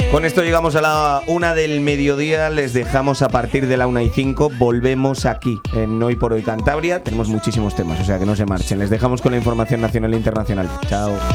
Con esto llegamos a la 1 del mediodía. Les dejamos a partir de la 1:05. Volvemos aquí en Hoy por Hoy Cantabria. Tenemos muchísimos temas, o sea que no se marchen. Les dejamos con la información nacional e internacional. Chao.